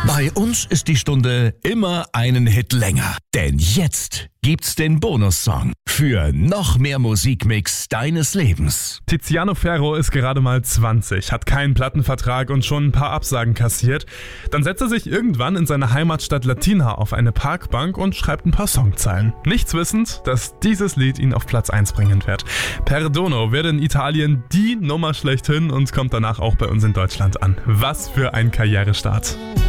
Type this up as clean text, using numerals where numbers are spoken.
Bei uns ist die Stunde immer einen Hit länger. Denn jetzt gibt's den Bonussong für noch mehr Musikmix deines Lebens. Tiziano Ferro ist gerade mal 20, hat keinen Plattenvertrag und schon ein paar Absagen kassiert. Dann setzt er sich irgendwann in seiner Heimatstadt Latina auf eine Parkbank und schreibt ein paar Songzeilen. Nichts wissend, dass dieses Lied ihn auf Platz 1 bringen wird. Perdono wird in Italien die Nummer schlechthin und kommt danach auch bei uns in Deutschland an. Was für ein Karrierestart.